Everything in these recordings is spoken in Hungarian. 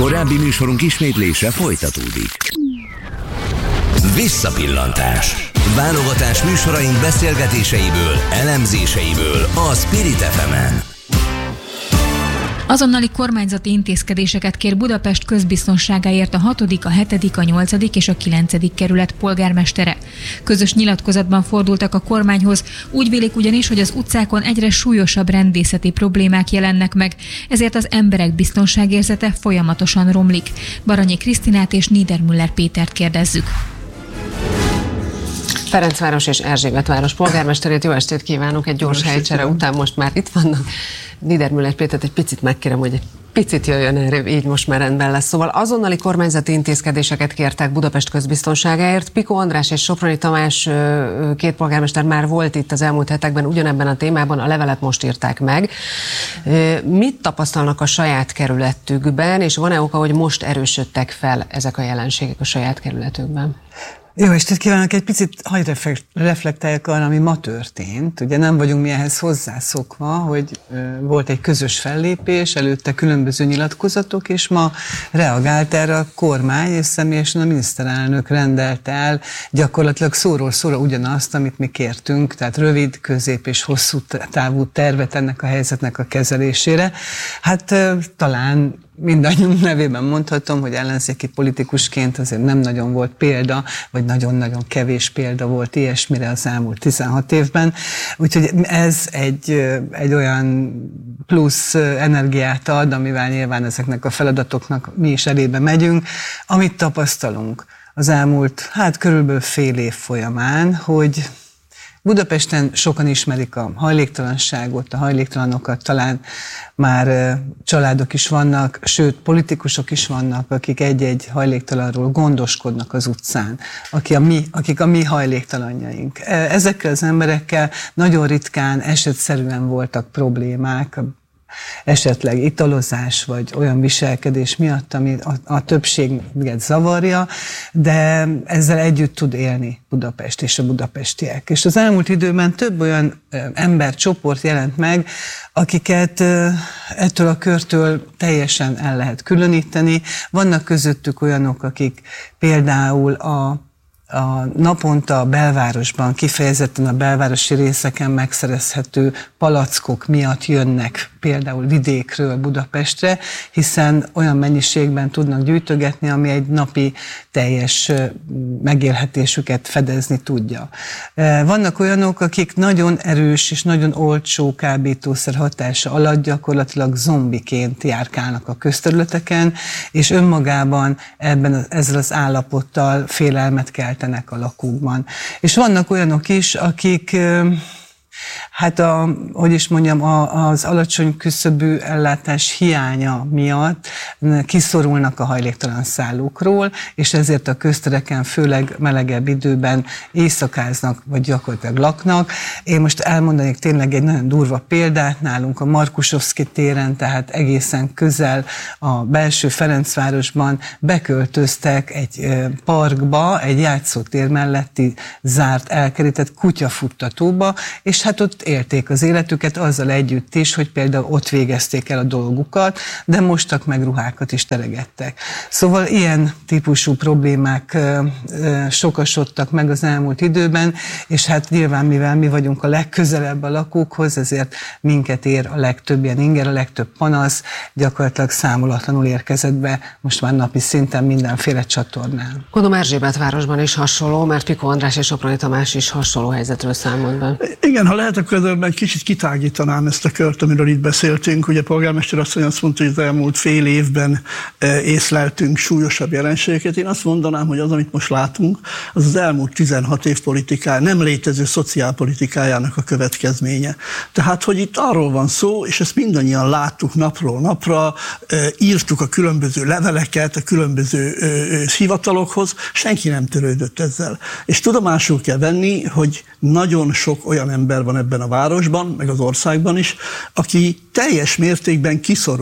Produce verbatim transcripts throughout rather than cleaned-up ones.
Korábbi műsorunk ismétlése folytatódik. Visszapillantás. Válogatás műsoraink beszélgetéseiből, elemzéseiből a Spirit ef emen. Azonnali kormányzati intézkedéseket kér Budapest közbiztonságáért a hatodik, a hetedik, a nyolcadik és a kilencedik kerület polgármestere. Közös nyilatkozatban fordultak a kormányhoz, úgy vélik ugyanis, hogy az utcákon egyre súlyosabb rendészeti problémák jelennek meg, ezért az emberek biztonságérzete folyamatosan romlik. Baranyi Krisztinát és Niedermüller Pétert kérdezzük. Ferencváros és Erzsébetváros polgármesterét, jó estét kívánok! Egy gyors helycsere után most már itt vannak. Niedermüller Pétert egy picit megkérem, hogy egy picit jöjjön erre, így most már rendben lesz. Szóval azonnali kormányzati intézkedéseket kértek Budapest közbiztonságáért. Piko András és Soproni Tamás két polgármester már volt itt az elmúlt hetekben ugyanebben a témában, a levelet most írták meg. Mit tapasztalnak a saját kerületükben, és van-e oka, hogy most erősödtek fel ezek a jelenségek a saját kerületükben? Jó estét kívánok! Egy picit hadd reflektáljak arra, ami ma történt. Ugye nem vagyunk mi ehhez hozzászokva, hogy volt egy közös fellépés, előtte különböző nyilatkozatok, és ma reagált erre a kormány, és személyesen a miniszterelnök rendelte el gyakorlatilag szóról szóra ugyanazt, amit mi kértünk, tehát rövid, közép és hosszú távú tervet ennek a helyzetnek a kezelésére. Hát talán mindannyiunk nevében mondhatom, hogy ellenzéki politikusként azért nem nagyon volt példa, vagy nagyon-nagyon kevés példa volt ilyesmire az elmúlt tizenhat évben. Úgyhogy ez egy, egy olyan plusz energiát ad, amivel nyilván ezeknek a feladatoknak mi is elébe megyünk. Amit tapasztalunk az elmúlt, hát körülbelül fél év folyamán, hogy Budapesten sokan ismerik a hajléktalanságot, a hajléktalanokat, talán már családok is vannak, sőt politikusok is vannak, akik egy-egy hajléktalanról gondoskodnak az utcán, akik a mi, akik a mi hajléktalanjaink. Ezekkel az emberekkel nagyon ritkán, esetszerűen voltak problémák, esetleg italozás, vagy olyan viselkedés miatt, ami a, a többséget zavarja, de ezzel együtt tud élni Budapest és a budapestiek. És az elmúlt időben több olyan embercsoport jelent meg, akiket ettől a körtől teljesen el lehet különíteni. Vannak közöttük olyanok, akik például a a naponta a belvárosban, kifejezetten a belvárosi részeken megszerezhető palackok miatt jönnek például vidékről Budapestre, hiszen olyan mennyiségben tudnak gyűjtögetni, ami egy napi teljes megélhetésüket fedezni tudja. Vannak olyanok, akik nagyon erős és nagyon olcsó kábítószer hatása alatt gyakorlatilag zombiként járkálnak a közterületeken, és önmagában ebben, ezzel az állapottal félelmet keltenek a lakókban. És vannak olyanok is, akik hát a, hogy is mondjam, a, az alacsony küszöbű ellátás hiánya miatt kiszorulnak a hajléktalan szállókról, és ezért a köztereken, főleg melegebb időben éjszakáznak, vagy gyakorlatilag laknak. Én most elmondanék tényleg egy nagyon durva példát, nálunk a Markusovszky téren, tehát egészen közel a belső Ferencvárosban beköltöztek egy parkba, egy játszótér melletti zárt, elkerített kutyafuttatóba, és hát ott élték az életüket azzal együtt is, hogy például ott végezték el a dolgukat, de mostak meg ruhákat is teregettek. Szóval ilyen típusú problémák sokasodtak meg az elmúlt időben, és hát nyilván mivel mi vagyunk a legközelebb a lakókhoz, ezért minket ér a legtöbb ilyen inger, a legtöbb panasz, gyakorlatilag számolatlanul érkezett be most már napi szinten mindenféle csatornán. Gondolom Erzsébetvárosban is hasonló, mert Piko András és Soproni Tamás is hasonló helyzetről számolt be. Igen, ha lehet, akkor egy kicsit kitágítanám ezt a kört, amiről itt beszéltünk. Ugye a polgármester asszony azt mondta, hogy az elmúlt fél évben észleltünk súlyosabb jelenségeket. Én azt mondanám, hogy az, amit most látunk, az az elmúlt tizenhat év politikája, nem létező szociálpolitikájának a következménye. Tehát, hogy itt arról van szó, és ezt mindannyian láttuk napról napra, írtuk a különböző leveleket a különböző hivatalokhoz, senki nem törődött ezzel. És tudomásul kell venni, hogy nagyon sok olyan ember van ebben a városban, meg az országban is, aki teljes mértékben kiszorult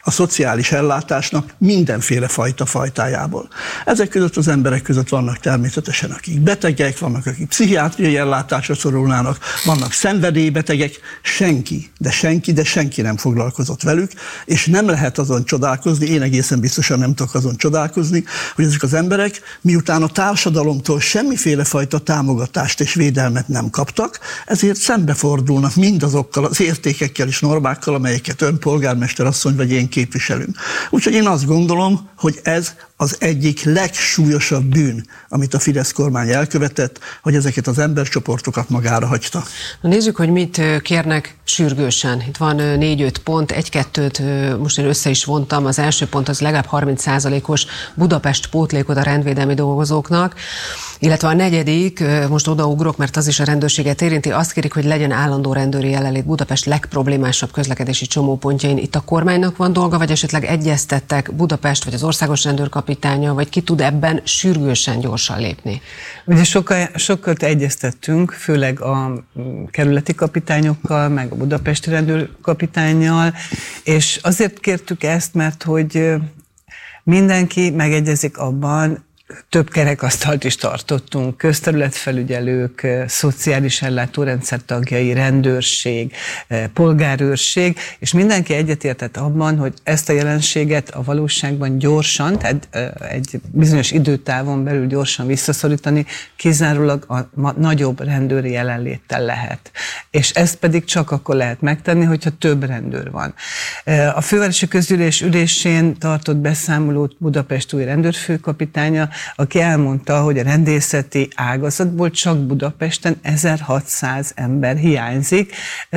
a szociális ellátásnak mindenféle fajta fajtájából. Ezek között az emberek között vannak természetesen, akik betegek, vannak, akik pszichiátriai ellátásra szorulnának, vannak szenvedélybetegek, senki, de senki, de senki nem foglalkozott velük, és nem lehet azon csodálkozni, én egészen biztosan nem tudok azon csodálkozni, hogy ezek az emberek, miután a társadalomtól semmiféle fajta támogatást és védelmet nem kaptak, ezért szembefordulnak mindazokkal az értékekkel és normákkal, amelyeket ön polgármester asszony vagy én képviselünk. Úgyhogy én azt gondolom, hogy ez az egyik legsúlyosabb bűn, amit a Fidesz kormány elkövetett, hogy ezeket az embercsoportokat magára hagyta. Na nézzük, hogy mit kérnek sürgősen. Itt van négy-öt pont, egy-kettőt most én össze is vontam. Az első pont az legalább harminc százalékos Budapest pótlékot a rendvédelmi dolgozóknak, illetve a negyedik, most odaugrok, mert az is a rendőrséget érinti, azt kérik, hogy legyen állandó rendőri jelenlét Budapest legproblémásabb közlekedési csomópontjain. Itt a kormánynak van dolga, vagy esetleg egyeztettek Budapest, vagy az országos rendőrkapitánya, vagy ki tud ebben sürgősen gyorsan lépni? Ugye sokkal, sokkal egyeztettünk, főleg a kerületi kapitányokkal, meg a budapesti rendőrkapitánnyal, és azért kértük ezt, mert hogy mindenki megegyezik abban, több kerekasztalt is tartottunk, közterületfelügyelők, szociális ellátórendszer tagjai, rendőrség, polgárőrség, és mindenki egyetértett abban, hogy ezt a jelenséget a valóságban gyorsan, tehát egy bizonyos időtávon belül gyorsan visszaszorítani, kizárólag a nagyobb rendőri jelenléttel lehet. És ezt pedig csak akkor lehet megtenni, hogyha több rendőr van. A fővárosi közgyűlés ülésén tartott beszámolót Budapest új rendőrfőkapitánya, aki elmondta, hogy a rendészeti ágazatból csak Budapesten ezerhatszáz ember hiányzik.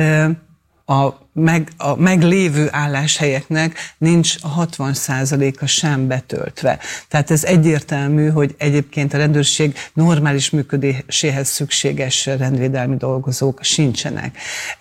A, meg, a meglévő álláshelyeknek nincs a hatvan százaléka sem betöltve. Tehát ez egyértelmű, hogy egyébként a rendőrség normális működéséhez szükséges rendvédelmi dolgozók sincsenek.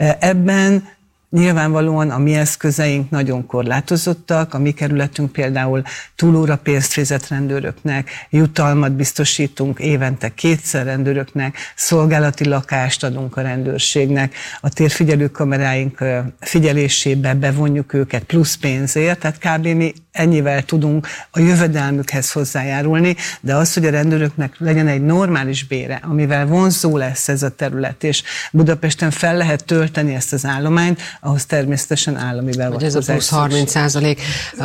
Ebben nyilvánvalóan a mi eszközeink nagyon korlátozottak, a mi kerületünk például túlóra pénzt fizet rendőröknek, jutalmat biztosítunk évente kétszer rendőröknek, szolgálati lakást adunk a rendőrségnek, a térfigyelő kameráink figyelésébe bevonjuk őket plusz pénzért, tehát kb. Mi ennyivel tudunk a jövedelmükhez hozzájárulni, de az, hogy a rendőröknek legyen egy normális bére, amivel vonzó lesz ez a terület, és Budapesten fel lehet tölteni ezt az állományt, ahhoz természetesen állami beavatkozás. Ez a plusz harminc százalék.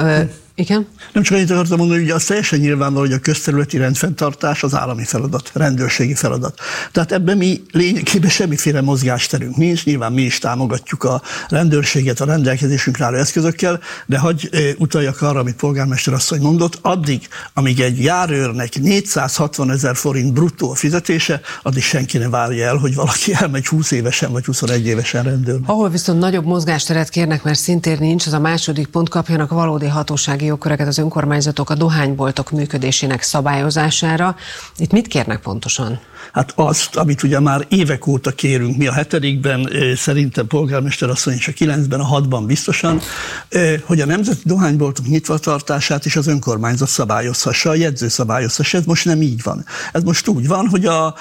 Igen? Nem csak annyit akartam mondani, hogy az teljesen nyilvánvaló, hogy a közterületi rendfenntartás az állami feladat, rendőrségi feladat. Tehát ebben mi lényegében semmiféle mozgásterünk nincs, nyilván mi is támogatjuk a rendőrséget a rendelkezésünkre álló eszközökkel, de hagyj utaljak arra, amit polgármester asszony mondott, addig, amíg egy járőrnek négyszázhatvan ezer forint bruttó a fizetése, addig senki ne várja el, hogy valaki elmegy húsz évesen vagy huszonegy évesen rendőrnek. Ahol viszont nagyobb mozgásteret kérnek, mert szintén nincs, az a második pont, kapjanak valódi hatósági jogköröket az önkormányzatok a dohányboltok működésének szabályozására. Itt mit kérnek pontosan? Hát azt, amit ugye már évek óta kérünk, mi a hetedikben, szerintem polgármester asszony és a kilencben, a hatban biztosan, hogy a nemzeti dohányboltok nyitvatartását is az önkormányzat szabályozhassa, a jegyző szabályozhassa. Ez most nem így van. Ez most úgy van, hogy a,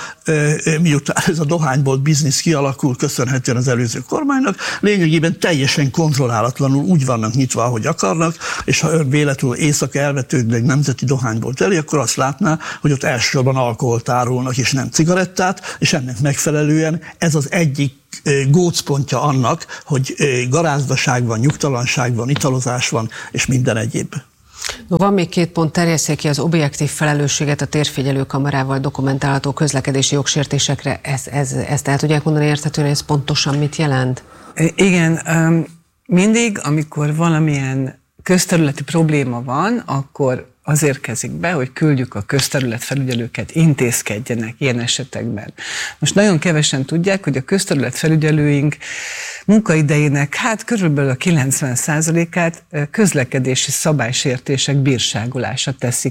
miután ez a dohánybolt biznisz kialakul, köszönhetően az előző kormánynak, lényegében teljesen kontrollálatlanul úgy vannak nyitva, ahogy akarnak, és ha ön véletlenül éjszaka elvetődik egy nemzeti dohánybolt elé, akkor azt látná, hogy ott elsősorban alkoholt árulnak, és nem cigarettát, és ennek megfelelően ez az egyik gócpontja annak, hogy garázdaság van, nyugtalanság van, italozás van, és minden egyéb. No, van még két pont, terjesszék ki az objektív felelősséget a térfigyelő kamerával dokumentálható közlekedési jogsértésekre. Ez, ez, ezt el tudják mondani érthetően, ez pontosan mit jelent? Igen, mindig, amikor valamilyen közterületi probléma van, akkor az érkezik be, hogy küldjük a közterületfelügyelőket, intézkedjenek ilyen esetekben. Most nagyon kevesen tudják, hogy a közterületfelügyelőink munkaidejének hát körülbelül a kilencven százalékát közlekedési szabálysértések bírságolása teszik ki.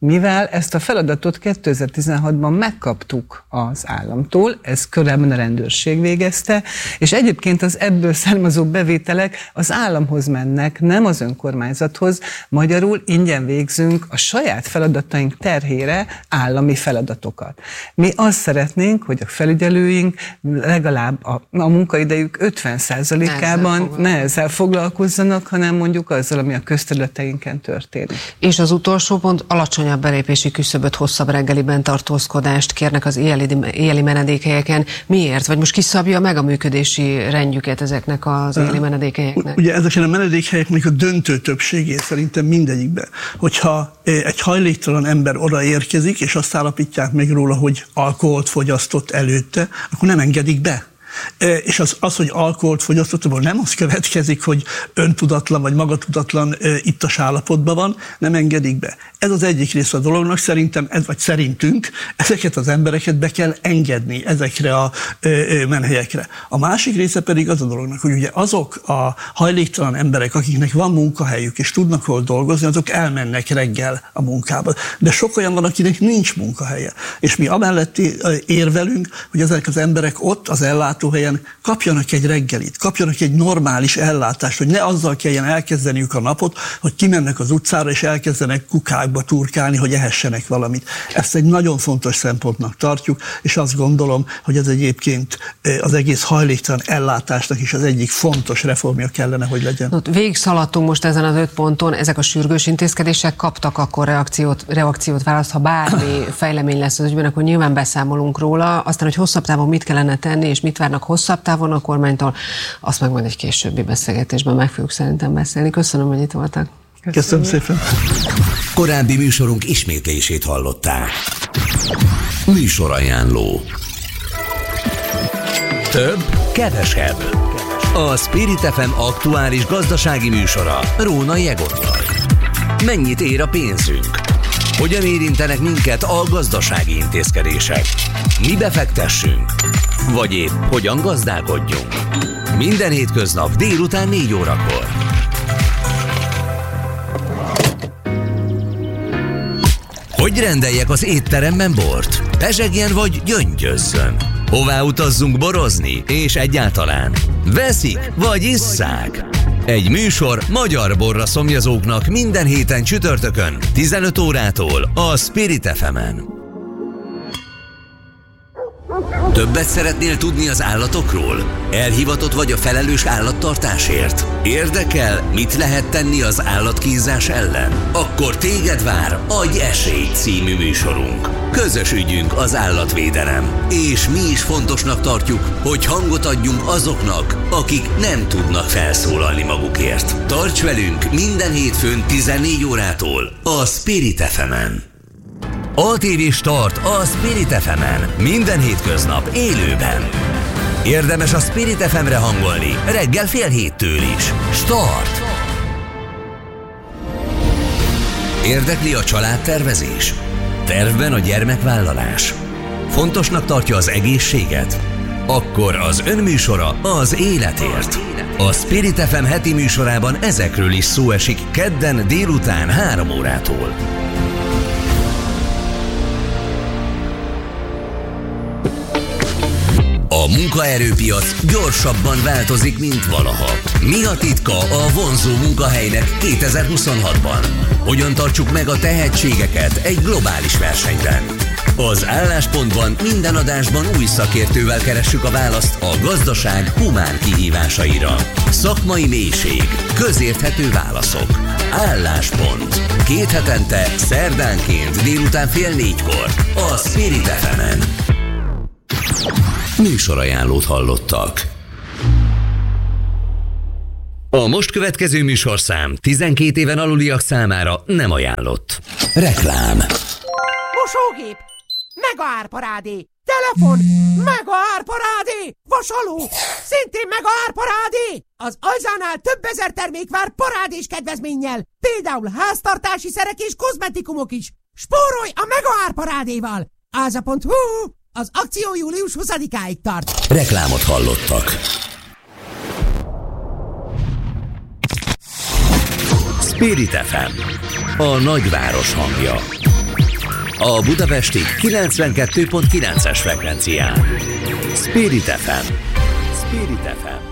Mivel ezt a feladatot kétezer-tizenhatban megkaptuk az államtól, ez korábban a rendőrség végezte, és egyébként az ebből származó bevételek az államhoz mennek, nem az önkormányzathoz, magyarul ingyen végzünk a saját feladataink terhére állami feladatokat. Mi azt szeretnénk, hogy a felügyelőink legalább a, a munkaidejük ötven százalékában ne ezzel foglalkozzanak, hanem mondjuk azzal, ami a közterületeinken történik. És az utolsó pont, alacsonyabb belépési küszöböt, hosszabb reggeliben tartózkodást kérnek az éjjeli, éjjeli menedékhelyeken. Miért? Vagy most kiszabja meg a működési rendjüket ezeknek az éjjeli menedékhelyeknek? Ugye ezeken a menedékhelyeknek a döntő többségét szerintem mindegyikben. Hogyha egy hajléktalan ember oda érkezik, és azt állapítják meg róla, hogy alkoholt fogyasztott előtte, akkor nem engedik be. És az, az, hogy alkoholt fogyasztott, nem az következik, hogy öntudatlan vagy magatudatlan e, ittas állapotban van, nem engedik be. Ez az egyik része a dolognak, szerintem, ez, vagy szerintünk ezeket az embereket be kell engedni ezekre a e, e, menhelyekre. A másik része pedig az a dolognak, hogy ugye azok a hajléktalan emberek, akiknek van munkahelyük és tudnak hol dolgozni, azok elmennek reggel a munkába. De sok olyan van, akinek nincs munkahelye. És mi amellett érvelünk, hogy ezek az emberek ott az ellátóhelyen kapjanak egy reggelit, kapjanak egy normális ellátást, hogy ne azzal kelljen elkezdeniük a napot, hogy kimennek az utcára és elkezdenek kukákba turkálni, hogy ehessenek valamit. Ezt egy nagyon fontos szempontnak tartjuk, és azt gondolom, hogy ez egyébként az egész hajléktalan ellátásnak is az egyik fontos reformja kellene, hogy legyen. Végigszaladtunk most ezen az öt ponton, ezek a sürgős intézkedések kaptak akkor reakciót, reakciót választ, ha bármi fejlemény lesz az ügyben, akkor nyilván beszámolunk róla, aztán, hogy hosszabb távon mit kellene tenni, és mit várnak hosszabb távon a kormánytól, azt meg majd egy későbbi beszélgetésben meg fogjuk szerintem beszélni. Köszönöm, hogy itt voltak. Köszönöm, Köszönöm szépen. Korábbi műsorunk ismétlését hallották. Műsorajánló. Több, kevesebb. A Spirit ef em aktuális gazdasági műsora Rónai Egottal. Mennyit ér a pénzünk? Hogyan érintenek minket a gazdasági intézkedések? Mi befektessünk? Vagy épp hogyan gazdálkodjunk? Minden hétköznap délután négy órakor. Hogy rendeljek az étteremben bort? Pezsegjen vagy gyöngyözzön? Hová utazzunk borozni? És egyáltalán veszik vagy isszák? Egy műsor magyar borra szomjazóknak minden héten csütörtökön tizenöt órától a Spirit ef emen. Többet szeretnél tudni az állatokról? Elhivatott vagy a felelős állattartásért? Érdekel, mit lehet tenni az állatkínzás ellen? Akkor téged vár Adj esélyt című műsorunk. Közös ügyünk az állatvédelem, és mi is fontosnak tartjuk, hogy hangot adjunk azoknak, akik nem tudnak felszólalni magukért. Tarts velünk minden hétfőn tizennégy órától a Spirit ef emen. á té vé Start a Spirit ef emen. Minden hétköznap élőben. Érdemes a Spirit ef emre hangolni reggel fél héttől is. Start! Érdekli a családtervezés? Tervben a gyermekvállalás? Fontosnak tartja az egészséget? Akkor az önműsora az életért. A Spirit ef em heti műsorában ezekről is szó esik kedden délután három órától. A munkaerőpiac gyorsabban változik, mint valaha. Mi a titka a vonzó munkahelynek kétezer-huszonhatban? Hogyan tartsuk meg a tehetségeket egy globális versenyben? Az Álláspontban minden adásban új szakértővel keressük a választ a gazdaság humán kihívásaira. Szakmai mélység, közérthető válaszok. Álláspont. Két hetente, szerdánként délután fél négykor a Spirit ef emen. Műsorajánlót hallottak. A most következő műsorszám tizenkét éven aluliak számára nem ajánlott. Reklám. Mosógép, mega árparádé. Telefon, mega árparádé. Vasaló, szintén mega árparádé. Az Ajzánál több ezer termék vár parádés kedvezménnyel. Például háztartási szerek és kozmetikumok is. Spórolj a mega árparádéval. áza pont hu. Az akció július huszadikáig tart. Reklámot hallottak. Spirit ef em, a nagyváros hangja. a budapesti kilencvenkettő pont kilences frekvencián. Spirit ef em. Spirit ef em.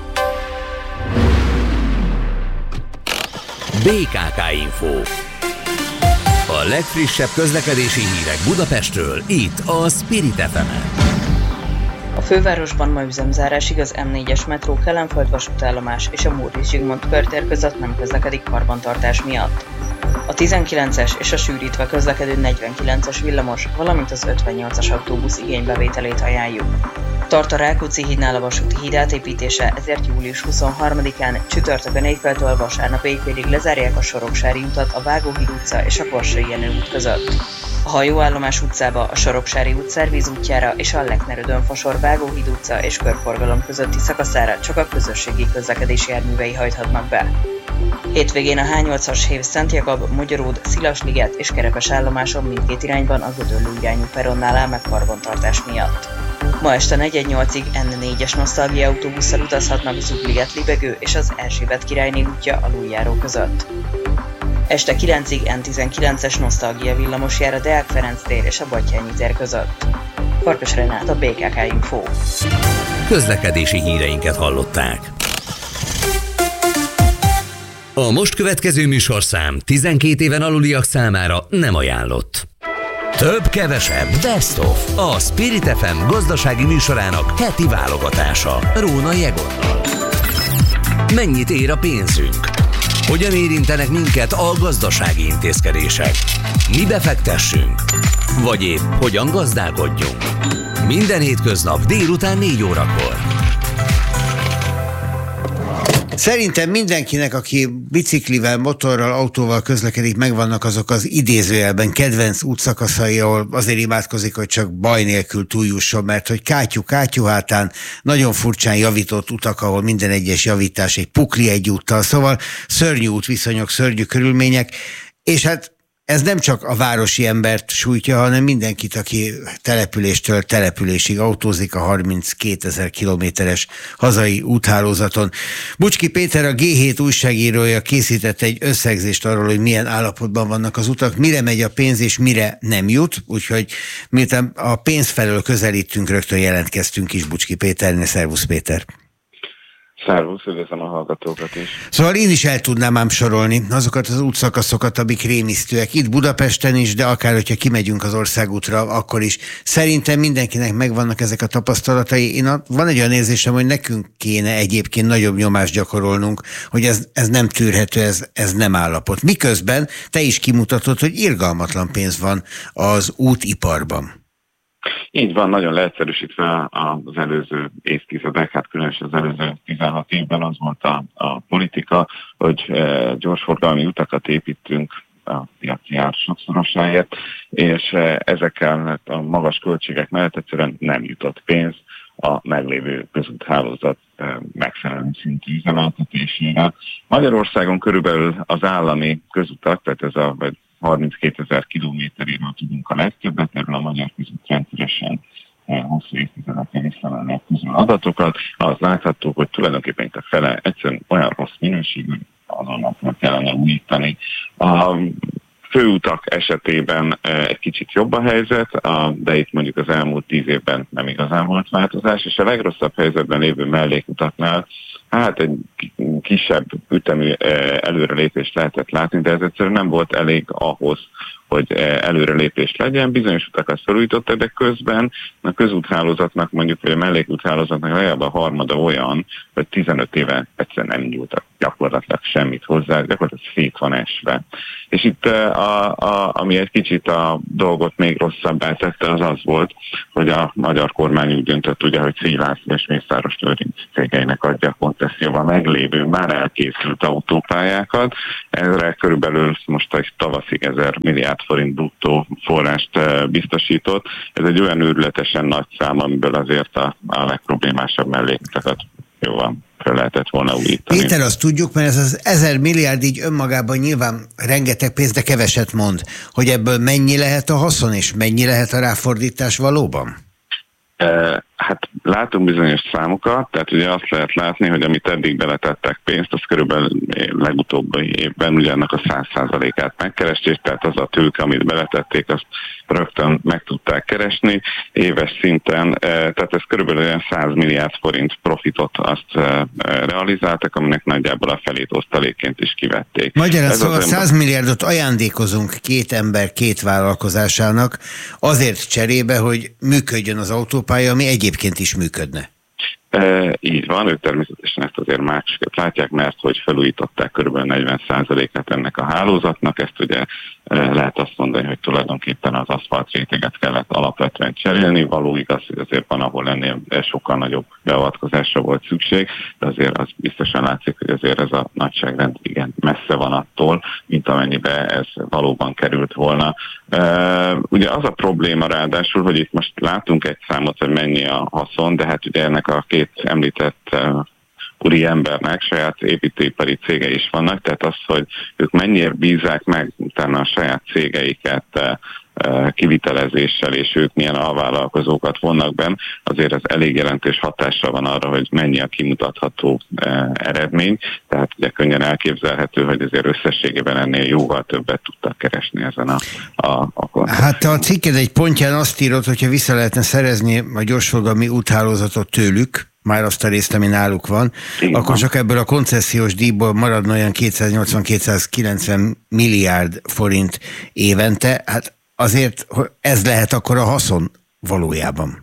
bé ká ká Info. A legfrissebb közlekedési hírek Budapestről, itt a Spirit ef emen. A fővárosban ma üzemzárásig az em négyes metró Kelenföld vasútállomás és a Móricz Zsigmond körtér között nem közlekedik karbantartás miatt. A tizenkilences és a sűrítve közlekedő negyvenkilences villamos, valamint az ötvennyolcas autóbusz igénybevételét ajánljuk. Tart a Rákóczi hídnál a vasúti híd átépítése, ezért július huszonharmadikán csütörtökön éjféltől vasárnap éjfélig lezárják a Soroksári utat a Vágóhíd utca és a Kassai Jenő út között. A Hajóállomás utcába, a Soroksári út Szervíz útjára és a Lechner-Ödön-Fasor Vágóhíd utca és körforgalom közötti szakaszára csak a közösségi közlekedési járművei hajthatnak be. Hétvégén a há nyolcas hév Szent Jakab, Magyaród, Szilasliget és Kerepes állomáson mindkét irányban a Gödöllő irányú peronnál áll meg karbantartás miatt. Ma este negyvennyolcig en négyes nosztalgia autóbusszal utazhatnak Zugliget Libegő és az Erzsébet királyné útja aluljáró között. Este kilencig en tizenkilences nosztalgia villamos jár a Deák Ferenc tér és a Batthyány tér között. Farkas Renát, a bé ká ká Info. Közlekedési híreinket hallották. A most következő műsorszám tizenkét éven aluliak számára nem ajánlott. Több, kevesebb, best of. A Spirit ef em gazdasági műsorának heti válogatása. Rónai Egonnal. Mennyit ér a pénzünk? Hogyan érintenek minket a gazdasági intézkedések? Mi befektessünk? Vagy épp hogyan gazdálkodjunk? Minden hétköznap délután négy órakor. Szerintem mindenkinek, aki biciklivel, motorral, autóval közlekedik, megvannak azok az idézőjelben kedvenc útszakaszai, ahol azért imádkozik, hogy csak baj nélkül túljusson, mert hogy kátyú-kátyú hátán nagyon furcsán javított utak, ahol minden egyes javítás egy pukli egy úttal, szóval szörnyű útviszonyok, szörnyű körülmények, és hát ez nem csak a városi embert sújtja, hanem mindenkit, aki településtől településig autózik a harminckétezer kilométeres hazai úthálózaton. Bucski Péter, a gé hét újságírója készített egy összegzést arról, hogy milyen állapotban vannak az utak, mire megy a pénz és mire nem jut, úgyhogy miután a pénz felől közelítünk, rögtön jelentkeztünk is Bucski Péternél. Szervusz Péter! Szervusz, üdvözlöm a hallgatókat is. Szóval én is el tudnám ám sorolni azokat az útszakaszokat, amik rémisztőek. Itt Budapesten is, de akár, hogyha kimegyünk az országútra, akkor is. Szerintem mindenkinek megvannak ezek a tapasztalatai. Én a, van egy olyan érzésem, hogy nekünk kéne egyébként nagyobb nyomást gyakorolnunk, hogy ez, ez nem tűrhető, ez, ez nem állapot. Miközben te is kimutatod, hogy irgalmatlan pénz van az útiparban. Így van, nagyon leegyszerűsítve az előző évtizedek, hát különösen az előző tizenhat évben az volt a, a politika, hogy e, gyorsforgalmi utakat építünk a piaci ár sokszorosáért, és e, ezekkel a magas költségek mellett egyszerűen nem jutott pénz a meglévő közúthálózat e, megfelelő szintű üzemeltetésére. Magyarországon körülbelül az állami közutak, tehát ez a harminckétezer kilométeréről tudunk a legtöbbet, erről a magyar közút rendszeresen hosszú évtizedekkel visszamennek közül adatokat. Az látható, hogy tulajdonképpen itt a fele egyszerűen olyan rossz minőségű, azonnal kellene újítani. A főutak esetében egy kicsit jobb a helyzet, de itt mondjuk az elmúlt tíz évben nem igazán volt változás, és a legrosszabb helyzetben lévő mellékutaknál hát egy kisebb ütemű előrelépést lehetett látni, de ez egyszerűen nem volt elég ahhoz, hogy előrelépés legyen. Bizonyos utakat felújítottak, de közben a közúthálózatnak mondjuk, vagy a mellékúthálózatnak legalább a harmada olyan, hogy tizenöt éve egyszerűen nem nyúltak gyakorlatilag semmit hozzá, gyakorlatilag szét van esve. És itt a, a, ami egy kicsit a dolgot még rosszabbá tette, az az volt, hogy a magyar kormány úgy döntött, ugye, hogy Szélászló és Mészáros Lőrinc cégeinek adja koncesszióban meglévő, már elkészült autópályákat. Ezre körülbelül most egy tavaszig ezer milliárd forint bruttó forrást biztosított. Ez egy olyan őrületesen nagy szám, amiből azért a, a legproblémásabb mellékutakat jóval fel lehetett volna újítani. Péter, azt tudjuk, mert ez az ezer milliárd így önmagában nyilván rengeteg pénz, de keveset mond, hogy ebből mennyi lehet a haszon, és mennyi lehet a ráfordítás valóban? Hát látunk bizonyos számokat, tehát ugye azt lehet látni, hogy amit eddig beletettek pénzt, az körülbelül legutóbbi évben ugye annak a száz százalékát megkeresték, tehát az a tőke, amit beletették, azt rögtön meg tudták keresni éves szinten, tehát ez körülbelül olyan száz milliárd forint profitot azt realizáltak, aminek nagyjából a felét osztalékként is kivették. Magyarán szóval száz milliárdot ajándékozunk két ember két vállalkozásának azért cserébe, hogy működjön az autópálya, ami egyébként is működne. E, így van, ők természetesen ezt azért másképp látják, mert hogy felújították kb. negyven százalékát ennek a hálózatnak, ezt ugye e, lehet azt mondani, hogy tulajdonképpen az aszfalt réteget kellett alapvetően cserélni, való igaz, hogy azért van, ahol ennél sokkal nagyobb beavatkozásra volt szükség, de azért az biztosan látszik, hogy azért ez a nagyságrend igen messze van attól, mint amennyibe ez valóban került volna. E, ugye az a probléma ráadásul, hogy itt most látunk egy számot, hogy mennyi a haszon, de hát ugye ennek a két említett uh, úri embernek saját építőipari cégei is vannak, tehát az, hogy ők mennyire bízzák meg utána a saját cégeiket uh, uh, kivitelezéssel, és ők milyen alvállalkozókat vonnak benn, azért ez elég jelentős hatással van arra, hogy mennyi a kimutatható uh, eredmény, tehát ugye könnyen elképzelhető, hogy azért összességében ennél jóval többet tudtak keresni ezen a, a, a koncepción. Hát a cikked egy pontján azt írod, hogyha vissza lehetne szerezni a gyorsforgalmi úthálózatot tőlük, már azt a részt, ami náluk van, igen, akkor csak ebből a koncesziós díjból maradna olyan kétszáznyolcvan-kétszázkilencven milliárd forint évente. Hát azért ez lehet akkor a haszon valójában.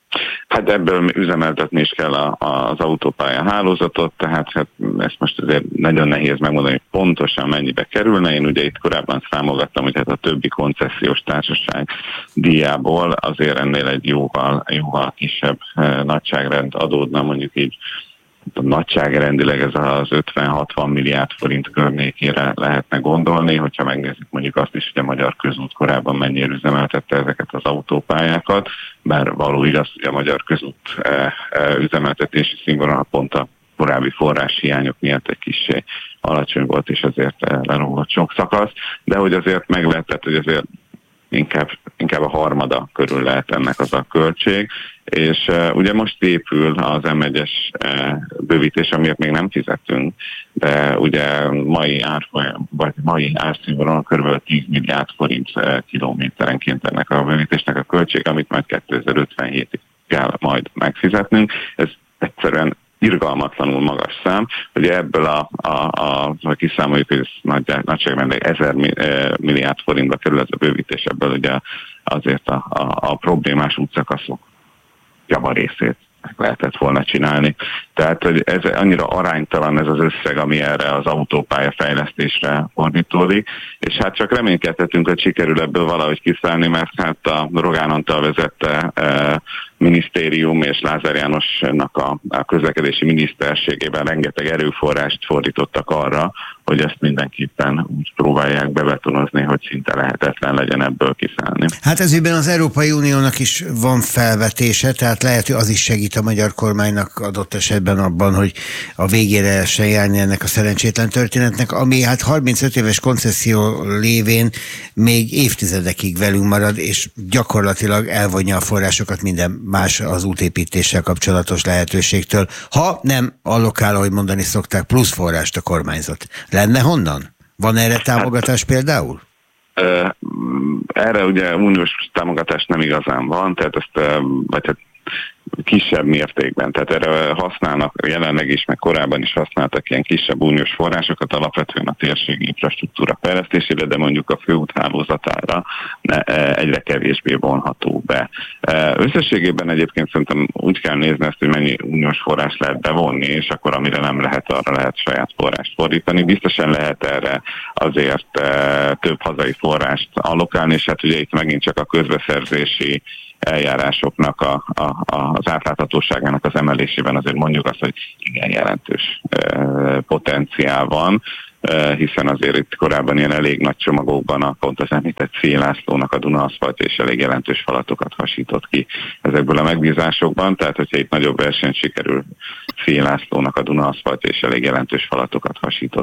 Hát ebből üzemeltetni is kell a, az autópálya hálózatot, tehát hát ezt most azért nagyon nehéz megmondani, hogy pontosan mennyibe kerülne. Én ugye itt korábban számolgattam, hogy hát a többi koncesziós társaság díjából azért ennél egy jóval, jóval kisebb eh, nagyságrend adódna, mondjuk így nagyságrendileg ez az ötven-hatvan milliárd forint környékére lehetne gondolni, hogyha megnézzük mondjuk azt is, hogy a Magyar Közút korábban mennyire üzemeltette ezeket az autópályákat, bár való igaz, hogy a Magyar Közút e, e, üzemeltetési színvonal pont a korábbi forráshiányok miatt egy kissé alacsony volt, és azért leromlott sok szakasz, de hogy azért meg lehet, hogy azért Inkább, inkább a harmada körül lehet ennek az a költség, és uh, ugye most épül az em egyes uh, bővítés, amiért még nem fizetünk, de ugye mai árfolyam, vagy mai árszínvonalon kb. tíz milliárd forint uh, kilométerenként ennek a bővítésnek a költség, amit majd kétezer-ötvenhétig kell majd megfizetnünk. Ez egyszerűen irgalmatlanul magas szám, hogy ebből a, a, a, a kiszámoljuk, hogy ez nagyságrendileg ezer milliárd forintba kerül ez a bővítés, ebből ugye azért a, a, a problémás útszakaszok javarészét lehetett volna csinálni. Tehát hogy ez annyira aránytalan ez az összeg, ami erre az autópálya fejlesztésre fordítódik, és hát csak reménykedhetünk, hogy sikerül ebből valahogy kiszállni, mert hát a Rogán Antal vezette e, minisztérium és Lázár Jánosnak a, a közlekedési miniszterségében rengeteg erőforrást fordítottak arra, hogy ezt mindenképpen úgy próbálják bebetonozni, hogy szinte lehetetlen legyen ebből kiszállni. Hát ezügyben az Európai Uniónak is van felvetése, tehát lehet, hogy az is segít a magyar kormánynak adott esetben abban, hogy a végére lehessen járni ennek a szerencsétlen történetnek, ami hát harmincöt éves koncesszió lévén még évtizedekig velünk marad, és gyakorlatilag elvonja a forrásokat minden más az útépítéssel kapcsolatos lehetőségtől, ha nem allokál, ahogy mondani szokták, plusz forrást a kormányzat. Lenne honnan? Van erre támogatás hát, például? Erre ugye uniós támogatás nem igazán van, tehát ezt, vagy hát kisebb mértékben, tehát erre használnak jelenleg is, meg korábban is használtak ilyen kisebb uniós forrásokat, alapvetően a térségi infrastruktúra fejlesztésére, de mondjuk a főút hálózatára egyre kevésbé vonható be. Összességében egyébként szerintem úgy kell nézni ezt, hogy mennyi uniós forrás lehet bevonni, és akkor amire nem lehet, arra lehet saját forrást fordítani. Biztosan lehet erre azért több hazai forrást allokálni, és hát ugye itt megint csak a közbeszerzési eljárásoknak a, a, a, az átláthatóságának az emelésében azért mondjuk azt, hogy igen jelentős e, potenciál van, e, hiszen azért itt korábban ilyen elég nagy csomagokban a pont az említett Széll Lászlónak a Duna Aszfalt és elég jelentős falatokat hasított ki ezekből a megbízásokban, tehát hogyha itt nagyobb versenyt sikerül Széll Lászlónak a Duna Aszfalt és elég jelentős falatokat hasított